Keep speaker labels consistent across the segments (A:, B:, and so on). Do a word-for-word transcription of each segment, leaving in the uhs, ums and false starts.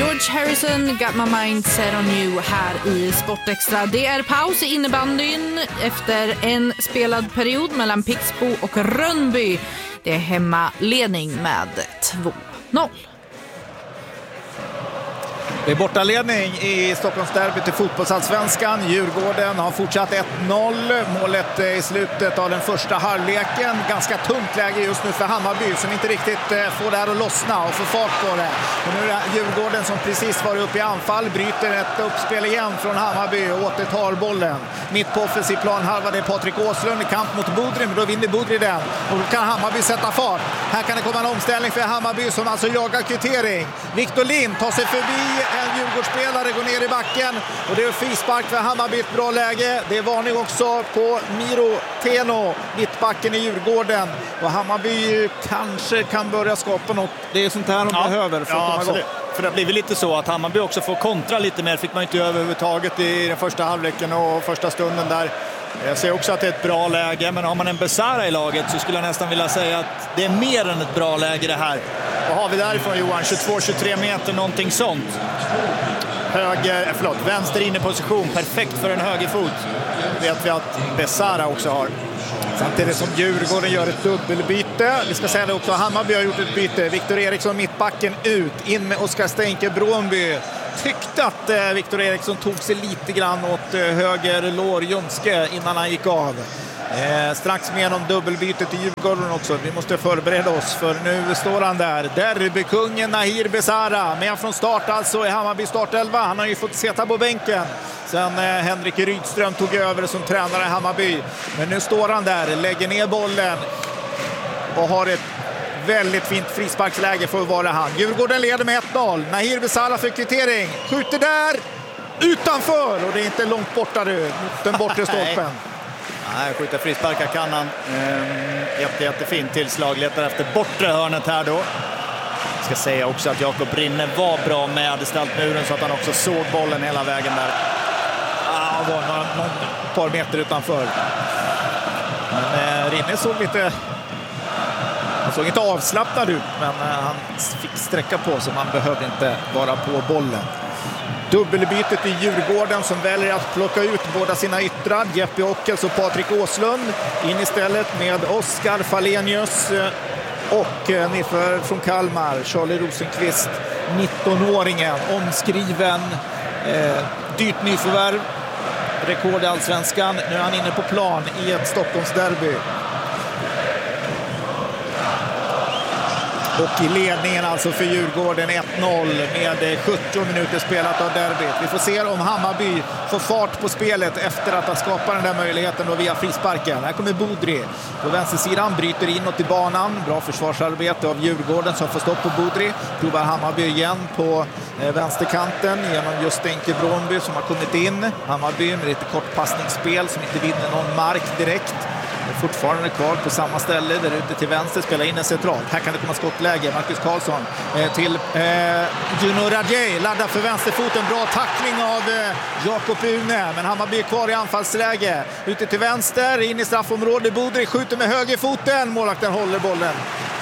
A: George Harrison, Got My Mind Set On You här i Sportextra. Det är paus i innebandyn efter en spelad period mellan Pixbo och Rönnby. Det är hemmaledning med två noll.
B: Det är bortaledning i Stockholmsderbyt i fotbollsallsvenskan. Djurgården har fortsatt ett noll. Målet i slutet av den första halvleken. Ganska tungt läge just nu för Hammarby som inte riktigt får det här att lossna och få fart på det. Och nu är det Djurgården som precis varit uppe i anfall. Bryter ett uppspel igen från Hammarby och återtar bollen. Mitt på offensiv plan halva det är Patrik Åslund i kamp mot Bodri, men då vinner Bodri den. Och då kan Hammarby sätta fart. Här kan det komma en omställning för Hammarby som alltså jagar kvittering. Viktor Lind tar sig förbi en Djurgårdsspelare, går ner i backen och det är frispark för Hammarby, ett bra läge. Det är varning också på Miro Teno, mittbacken i Djurgården. Och Hammarby kanske kan börja skapa något. Det är sånt här de ja. behöver för att
C: ja, för det blir väl lite så att Hammarby också får kontra lite mer. Fick man inte överhuvudtaget i den första halvleken och första stunden där. Jag ser också att det är ett bra läge, men har man en Besara i laget så skulle jag nästan vilja säga att det är mer än ett bra läge det här. Vad har vi därifrån, Johan? tjugotvå till tjugotre meter, någonting sånt. Höger, förlåt, vänster inne position, perfekt för en högerfot. Vet vi att Besara också har.
B: Samtidigt som Djurgården gör ett dubbelbyte. Vi ska säga det också, Hammarby har gjort ett byte. Viktor Eriksson mittbacken ut, in med Oskar Stenke Brånby. Tyckte att eh, Viktor Eriksson tog sig lite grann åt eh, höger lår Jomske innan han gick av. Eh, strax med om dubbelbytet i Djurgården också. Vi måste förbereda oss för nu står han där. Derbykungen Nahir Besara med från start alltså i Hammarby startelva. Han har ju fått sitta på bänken sen eh, Henrik Rydström tog över som tränare i Hammarby. Men nu står han där, lägger ner bollen och har ett väldigt fint frisparksläge för att vara han. Djurgården leder med ett noll. Nahir Besara för kvittering. Skjuter där utanför och det är inte långt borta nu mot den bortre stolpen.
C: Nej, skjuta frisparkar kan han. Ehm, jätte, jättefint tillslag. Letar efter bortre hörnet här då. Jag ska säga också att Jakob Rinne var bra med staltmuren så att han också såg bollen hela vägen där.
B: Ah, var några, någon par meter utanför. Men eh, Rinne såg lite... Han såg inte avslappnad ut, men eh, han fick sträcka på så man behövde inte vara på bollen. Dubbelbytet i Djurgården som väljer att plocka ut båda sina yttrar. Jeppe Ockels och Patrik Åslund. In istället med Oskar Falenius och nyför från Kalmar, Charlie Rosenqvist, nittonåringen, omskriven, eh, dyrt nyförvärv, rekord i Allsvenskan. Nu är han inne på plan i ett Stockholmsderby. Och i ledningen alltså för Djurgården ett noll med sjuttio minuter spelat av derbyt. Vi får se om Hammarby får fart på spelet efter att ha skapat den där möjligheten då via frisparken. Här kommer Bodri på vänstersidan, bryter inåt i banan. Bra försvarsarbete av Djurgården som får stopp på Bodri. Provar Hammarby igen på vänsterkanten genom just Stenke Brånby som har kommit in. Hammarby med lite kort passningsspel som inte vinner någon mark direkt. Fortfarande kvar på samma ställe där ute till vänster, spelar in en central. Här kan det komma skottläge. Marcus Karlsson eh, till eh, Junior Rajay, laddar för vänsterfoten. Bra tackling av eh, Jakob Une, men Hammarby är kvar i anfallsläge. Ute till vänster, in i straffområdet. Bodri skjuter med högerfoten. Målvakten håller bollen.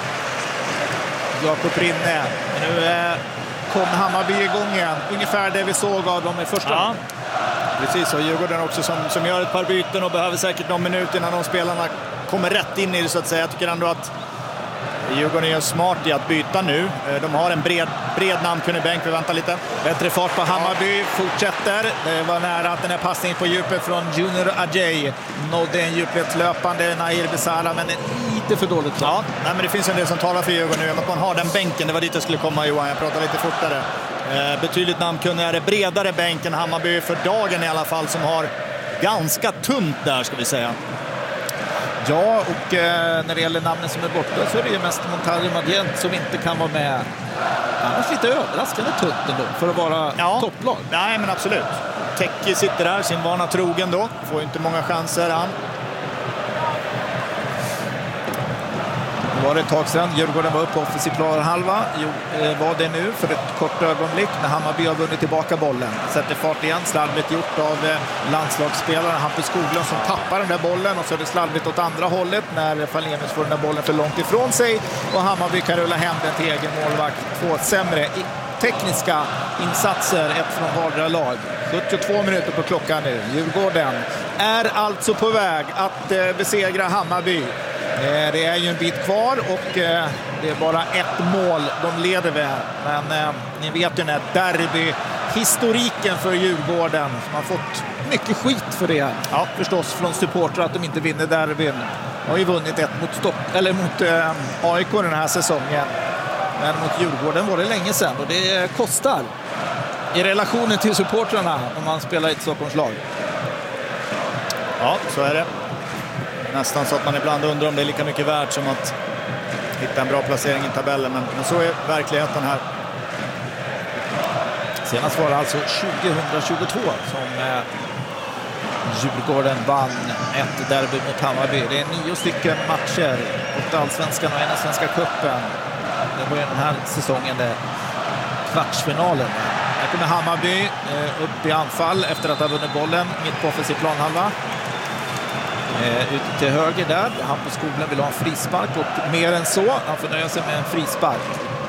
B: Jakob Rinne. Nu eh, kom Hammarby igång igen. Ungefär det vi såg av dem i första.
C: Ja. Precis, och Djurgården också som, som gör ett par byten och behöver säkert någon minut innan de spelarna kommer rätt in i det så att säga. Jag tycker ändå att Djurgården är smart i att byta nu. De har en bred, bred namnkunnig bänk, vi väntar lite.
B: Bättre fart på Hammarby, fortsätter. Det var nära att den här passningen på djupet från Junior Ajay nådde en djupledslöpande Nahir Besara, men lite för dåligt.
C: Ja, nej, men det finns en del som talar för Djurgården nu. Att man har den bänken, det var dit jag skulle komma, Johan. Jag pratar lite fortare. Eh, betydligt namnkunnigare, bredare bänken Hammarby för dagen i alla fall, som har ganska tunt där ska vi säga.
B: Ja, och eh, när det gäller namnen som är borta så är det ju mest Montario Madient som inte kan vara med. Annars lite överraskande tunt ändå för att vara ja. topplag.
C: Nej, men absolut. Tecki sitter där, sin vana trogen då. Får inte många chanser han.
B: Var det ett tag sedan Djurgården var uppe på offensiv halva. Jo, var det nu för ett kort ögonblick när Hammarby har vunnit tillbaka bollen. Sätter fart igen, slarvigt gjort av landslagsspelaren Hampus Skoglund som tappar den där bollen, och så är det slarvigt åt andra hållet när Falenius får den där bollen för långt ifrån sig och Hammarby kan rulla hem den till egen målvakt. Två sämre tekniska insatser, ett från vardera lag. sjuttiotvå minuter på klockan nu. Djurgården är alltså på väg att eh, besegra Hammarby. Eh, det är ju en bit kvar och eh, det är bara ett mål de leder med. Men eh, ni vet ju den här derby-historiken för Djurgården. Som har fått mycket skit för det. Ja, förstås från supportrar att de inte vinner derbyn. De har ju vunnit ett mot, Stock eller mot eh, A I K den här säsongen. Men mot Djurgården var det länge sedan och det kostar i relationen till supportrarna om man spelar i ett Stockholmslag.
C: Ja, så är det. Nästan så att man ibland undrar om det är lika mycket värt som att hitta en bra placering i tabellen. Men, men så är verkligheten här.
B: Senast var det alltså tjugohundratjugotvå som eh, Djurgården vann ett derby mot Hammarby. Det är nio stycken matcher mot Allsvenskan och en svenska cupen. Det var ju den här säsongen det kvartsfinalen. Här kommer Hammarby eh, upp i anfall efter att ha vunnit bollen mitt på offensiv planhalva. Eh, ut till höger där. Hampus Skoglund vill ha en frispark och mer än så. Han får nöja sig med en frispark.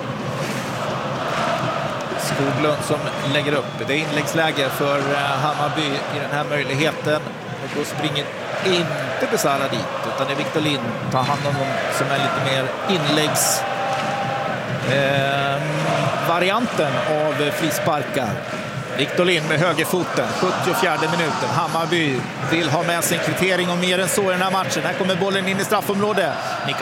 B: Skoglund som lägger upp. Det är inläggsläge för eh, Hammarby i den här möjligheten. Och då springer inte Besara dit utan det är Victor Lind tar hand om dem som är lite mer inläggs eh, varianten av frisparkar. Victor Lind med högerfoten, sjuttiofjärde minuten. Hammarby vill ha med sig en kvittering och mer än så i den här matchen. Här kommer bollen in i straffområdet.